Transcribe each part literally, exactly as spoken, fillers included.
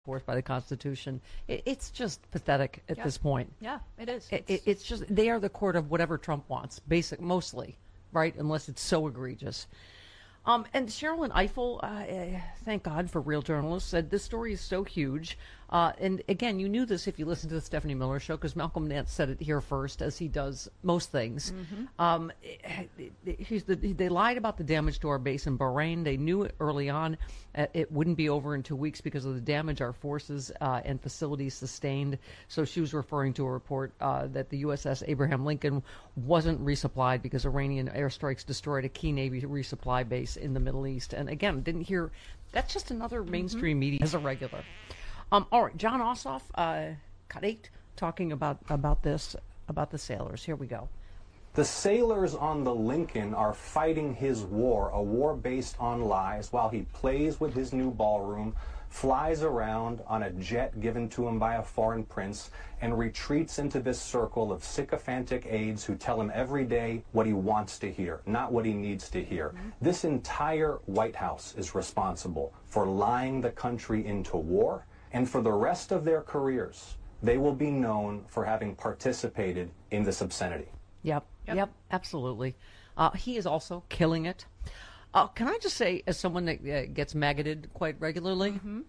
forth by the Constitution. It, it's just pathetic at yeah. this point. Yeah, it is. It, it, it's just they are the court of whatever Trump wants, basic mostly, right? Unless it's so egregious. Um, and Sherilyn Ifill, uh, thank God for real journalists, said this story is so huge. Uh, and again, you knew this if you listened to the Stephanie Miller show, because Malcolm Nance said it here first, as he does most things. Mm-hmm. Um, it, it, he's the, they lied about the damage to our base in Bahrain. They knew it early on. Uh, it wouldn't be over in two weeks because of the damage our forces uh, and facilities sustained. So she was referring to a report uh, that the U S S Abraham Lincoln wasn't resupplied because Iranian airstrikes destroyed a key Navy resupply base in the Middle East. And again, didn't hear, that's just another mainstream mm-hmm. media as a regular. Um, all right, John Ossoff, uh, Karet, talking about, about this, about the sailors. Here we go. The sailors on the Lincoln are fighting his war, a war based on lies, while he plays with his new ballroom, flies around on a jet given to him by a foreign prince, and retreats into this circle of sycophantic aides who tell him every day what he wants to hear, not what he needs to hear. Mm-hmm. This entire White House is responsible for lying the country into war, and for the rest of their careers, they will be known for having participated in this obscenity. Yep, yep, yep absolutely. Uh, he is also killing it. Uh, can I just say, as someone that uh, gets maggoted quite regularly, mm-hmm.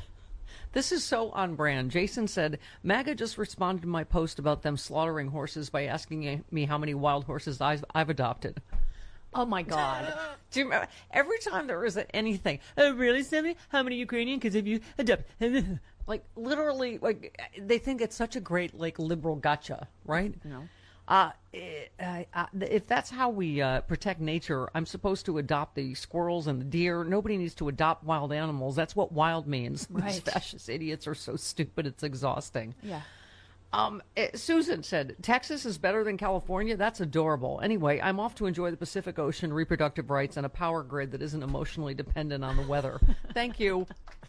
this is so on brand. Jason said, MAGA just responded to my post about them slaughtering horses by asking me how many wild horses I've, I've adopted. Oh, my God. Do you remember? Every time there is anything, oh, really, Sammy? How many Ukrainian kids have you adopted? Like, literally, like, they think it's such a great, like, liberal gotcha, right? No. Uh, uh, uh, if that's how we uh, protect nature, I'm supposed to adopt the squirrels and the deer. Nobody needs to adopt wild animals. That's what wild means. Right. These fascist idiots are so stupid, it's exhausting. Yeah. Um, uh, Susan said, Texas is better than California? That's adorable. Anyway, I'm off to enjoy the Pacific Ocean, reproductive rights, and a power grid that isn't emotionally dependent on the weather. Thank you.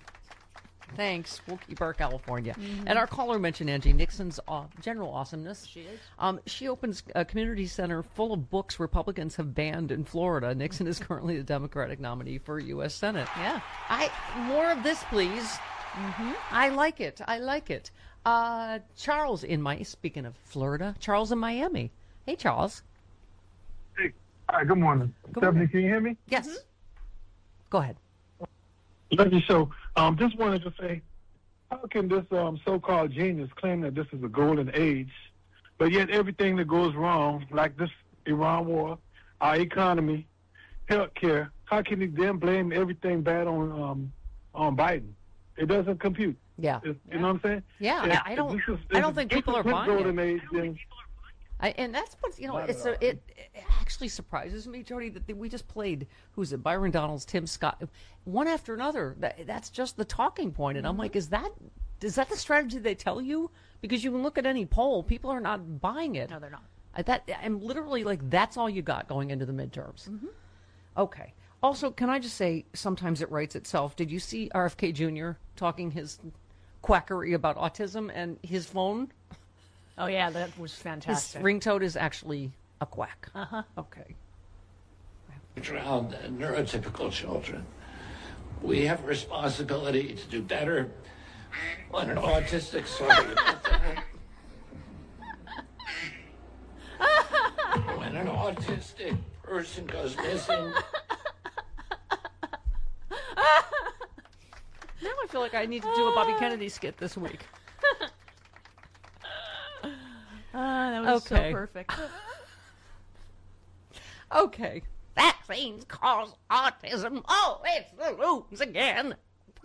Thanks. We'll keep our California. Mm-hmm. And our caller mentioned Angie Nixon's uh, general awesomeness. She is. Um, she opens a community center full of books Republicans have banned in Florida. Nixon is currently the Democratic nominee for U S Senate. Yeah. I more of this, please. Mm-hmm. I like it. I like it. Uh, Charles in my speaking of Florida, Charles in Miami. Hey, Charles. Hey, hi. Good morning, good Stephanie. Morning. Can you hear me? Yes. Mm-hmm. Go ahead. Love your show. Um, just wanted to say, how can this um, so-called genius claim that this is a golden age, but yet everything that goes wrong, like this Iran war, our economy, health care, how can he then blame everything bad on um, on Biden? It doesn't compute. Yeah. It's, you know what I'm saying? Yeah. If, I don't. Is, I don't think people are buying golden it. Age, then, I, and that's what, you know, Not it's a, it, it actually surprises me, Jody, that we just played, who's it, Byron Donalds, Tim Scott, one after another. That, that's just the talking point. And I'm like, is that is that the strategy they tell you? Because you can look at any poll, people are not buying it. No, they're not. I, that, I'm literally like, that's all you got going into the midterms. Mm-hmm. Okay. Also, can I just say, sometimes it writes itself. Did you see R F K Junior talking his quackery about autism and his phone? Oh, yeah, that was fantastic. His ringtone is actually a quack. Uh-huh. Okay. Around neurotypical children. We have a responsibility to do better on an autistic sorry about that. When an autistic person goes missing. Now I feel like I need to do a Bobby Kennedy skit this week. Ah, that was okay. so perfect. Okay. Vaccines cause autism. Oh, it's the loons again.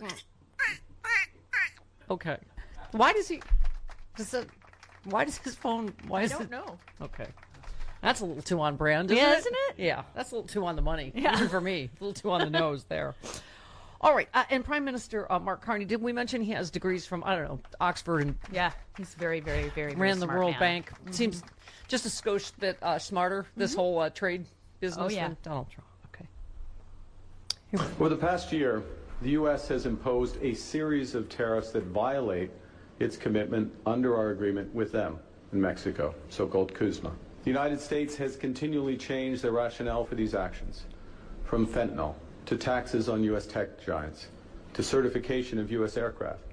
Okay. Why does he... Does it, why does his phone... Why I is don't it, know. Okay. That's a little too on brand, isn't yeah, it? isn't it? Yeah, that's a little too on the money. Yeah. Even for me. A little too on the nose there. All right. Uh, and Prime Minister uh, Mark Carney, did we mention he has degrees from, I don't know, Oxford and... Yeah, he's very, very, very, very ran the smart World man. Bank. Mm-hmm. Seems Seems just a skosh bit uh, smarter, this mm-hmm. whole uh, trade business oh, yeah. than Donald Trump. Okay. Over the past year, the U S has imposed a series of tariffs that violate its commitment under our agreement with them in Mexico, so-called CUSMA. The United States has continually changed the rationale for these actions, from fentanyl to taxes on U S tech giants to certification of U S aircraft.